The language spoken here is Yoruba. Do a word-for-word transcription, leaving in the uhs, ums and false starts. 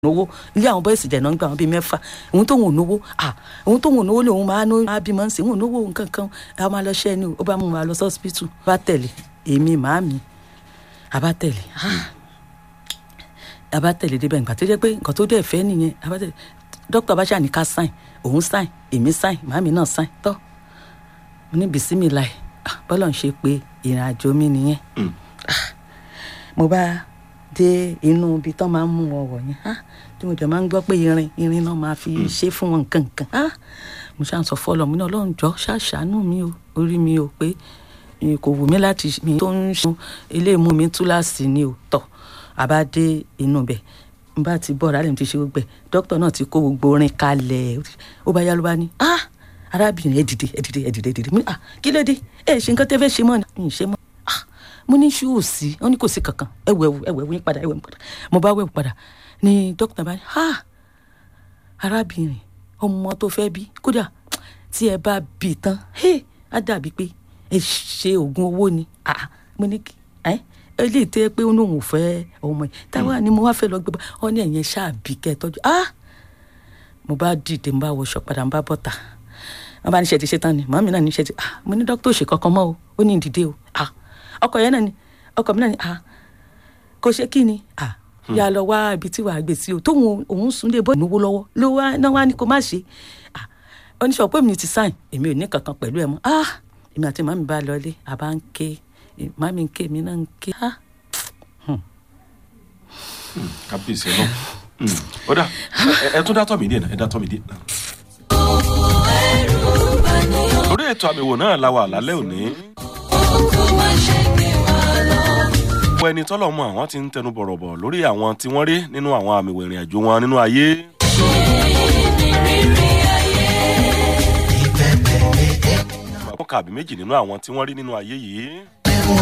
Nowó ilé àwọn boys dẹ̀ náà ń gbà wọn bíi mẹ́fà òun tóun ò nówó ah òun tóun ò nówó lòun máa ná bímọ sí òun ò nówó nǹkan kan a máa lọ ṣẹ́ ni ó bá mú wa lọ sí hospital bá tẹ̀lé èmi màámi àbá tẹ̀lé ah àbá tẹ̀lé débẹ̀ nígbà tó jẹ́ pé nǹkan tó dẹ̀ fẹ́ nìyẹn àbá tẹ̀lé dókítà bá ṣàní ká sign òun sign èmi sign màámi náà sign tọ́ mo ní bísímìláì bọ́lọ̀ ń ṣe pé ìrìn àjò mi nìyẹn mo bá dé inú ibi tán máa ń mú ọwọ́ yẹn ah tí mo jẹ máa ń gbọ́ pé irin irin náà máa fi ṣe fún wọn nǹkan nǹkan ah mo ṣáà ń sọ fọlọ mi náà Ọlọ́run jọ ṣàṣàánú mi o orí mi o pé kò wù mí láti mi tó ń ṣe ilé ìmú mi túláàsì ni o tọ àbá dé inú bẹ n bá ti bọ́ọ̀rọ̀ àlẹ́ mi ti ṣe gbẹ dókítà náà ti kó gbogbo orin kalẹ̀ ó bá yá ló bá ní ah arábìnrin ẹ dìde ẹ dìde ẹ dìde ẹ dìde mo ní ah kí ló dé ẹ ṣe nǹkan tẹ́ fẹ́ ṣe mọ́ ni mi ì ṣe mọ́ mo ní ṣú òsì wọn ní kò sí kankan ẹwẹ ẹwẹ wí padà ẹwẹ padà mo bá wẹ padà ní dókítà bá ní ha arábìnrin ọmọ tó fẹ́ bí kódà tí ẹ bá bí tán ẹ á dàbí pé ẹ ṣe oògùn owó ni ah mo ní ẹ ẹ lè tẹ pé ó lóun ò fẹ́ ọmọ yìí táwa ni mo wá fẹ́ lọ gbé bá ọ ní ẹ̀yẹn ṣáàbì kẹ́ ẹ tọ́jú ah mo bá dìde mo bá wọṣọ padà mo bá bọ́ta wọn bá ní ṣe ti ṣe tán ni màmí náà ní ṣe ti ah mo ní dókítà ò ṣe kankan mọ́ o ó ní ìdìde o ah ọkọ yẹn náà ni ọkọ mi náà ni ah kò ṣe kí ni ah yà lọ wá ibi tí wàá gbé sí o tóun òun sùn lè bọ́ ìnáwó lọ́wọ́ ló wá náà wá ní kó má ṣe ah oníṣòwò pé mi ti sáìn èmi ò ní kankan pẹ̀lú ẹ̀ mọ́ ah èmi àti màmí bá lọ ilé àbá ń ké màmí ń ké mi náà ń ké ah. kábíyèsí ẹ náà ó dà ẹ tún dátọ́ mi díẹ̀ náà ẹ dátọ́ mi díẹ̀ náà. lórí ètò àbẹ̀wò náà la wà lálẹ́ òní. gbogbo ẹni tọ́lọ̀ mọ́ àwọn tí ń tẹnu bọ̀rọ̀bọ̀ lórí àwọn tí wọ́n rí nínú àwọn àmì ìrìn àjò wọn nínú ayé. àkókò àbí méjì nínú àwọn tí wọ́n rí nínú ayé yìí.